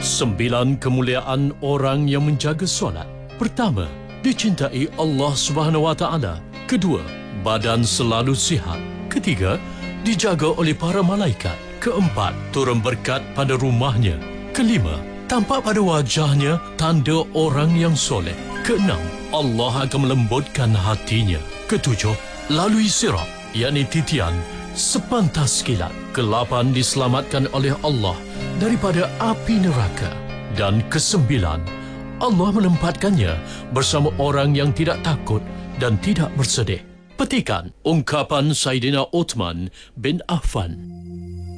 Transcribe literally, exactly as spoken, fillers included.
Sembilan kemuliaan orang yang menjaga solat. Pertama, dicintai Allah Subhanahu Wa Taala. Kedua, badan selalu sihat. Ketiga, dijaga oleh para malaikat. Keempat, turun berkat pada rumahnya. Kelima, tampak pada wajahnya tanda orang yang soleh. Keenam, Allah akan melembutkan hatinya. Ketujuh, lalui sirat, yakni titian, sepantas kilat. Kelapan, diselamatkan oleh Allah daripada api neraka. Dan kesembilan, Allah menempatkannya bersama orang yang tidak takut dan tidak bersedih. Petikan ungkapan Saidina Uthman bin Affan.